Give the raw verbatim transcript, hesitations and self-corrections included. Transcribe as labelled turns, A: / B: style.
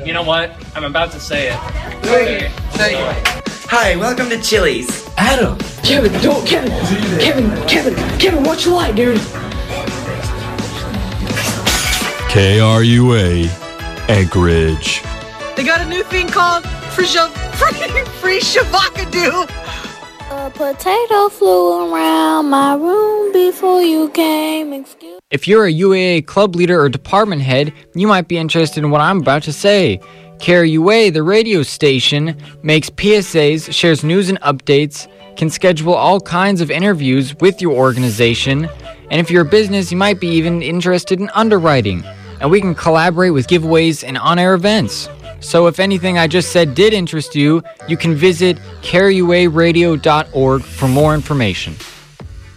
A: You know what? I'm about to say it.
B: Okay. Say it.
C: Hi, welcome to Chili's.
B: Adam.
D: Kevin, don't, Kevin, Kevin, Kevin, Kevin, watch the light, dude.
E: K R U A, Anchorage.
F: They got a new thing called Free Free Free Shavakadu.
G: A potato flew around my room before you came. Excuse.
H: If you're a U A A club leader or department head, you might be interested in what I'm about to say. K R U A, the radio station, makes P S As, shares news and updates, can schedule all kinds of interviews with your organization, and if you're a business, you might be even interested in underwriting. And we can collaborate with giveaways and on-air events. So if anything I just said did interest you, you can visit K R U A radio dot org for more information.